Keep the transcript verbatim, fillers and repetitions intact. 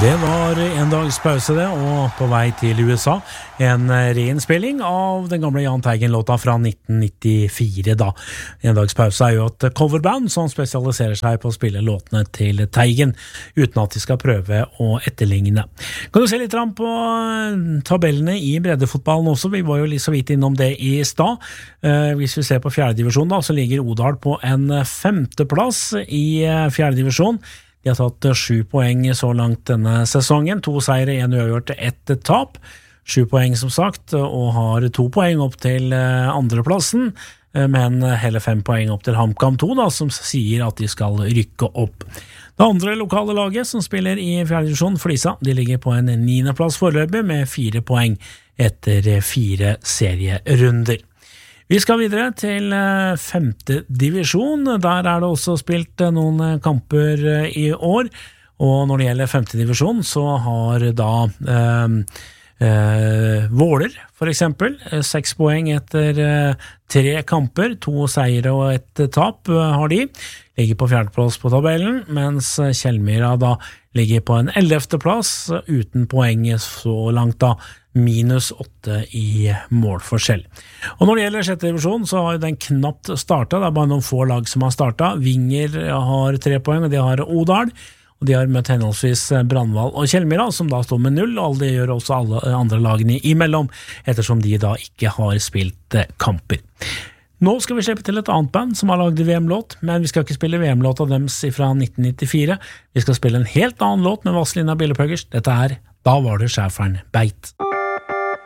Det var en dags pause det, og på vei til U S A, en reinnspilling av den gamle Jahn Teigen-låta fra nitten nittifire da. En dags pause er jo et coverband som spesialiserer seg på å spille låtene til Teigen, uten at de skal prøve å etterligne. Kan du se litt på tabellene i breddefotballen også? Vi var jo litt så vidt innom det i stad. Hvis vi ser på fjerde divisjon da, så ligger Odal på en femteplass i fjerde divisjon. De har tatt sju poeng så langt denne sesongen, to seire, en uavgjort, ett tap, sju poeng som sagt, og har to poeng opp til andreplassen, men hele fem poeng opp til HamKam to da, som sier at de skal rykke opp. Det andre lokale laget som spiller i fjerde divisjon, Flisa, de ligger på en niende plass foreløpig med fire poeng etter fire serierunder. Vi skal videre til femte divisjon. Der er det også spilt noen kamper i år, og når det gjelder femte divisjon så har da eh, eh, Våler for eksempel seks poeng etter eh, tre kamper, to seire og ett tap har de, ligger på fjerdeplass på tabellen, mens Kjellmyra da ligger på en ellevte plass uten poeng så langt da, minus åtte i målforskjell. Og når det gjelder sjette divisjon, så har den knapt startet, det er bare noen få lag som har startet. Vinger har tre poeng, og de har Odal, og de har møtt henholdsvis Brandval og Kjellmyra, som da står med null, og det gjør også alle andre lagene imellom, ettersom de da ikke har spilt kamper. Nå skal vi slippe til et annet band som har laget V M-låt, men vi skal ikke spille V M-låt av dem fra nitten nittifire. Vi skal spille en helt annen låt med Vazelina Billepluggers. Dette er Da var det Schäfern beit.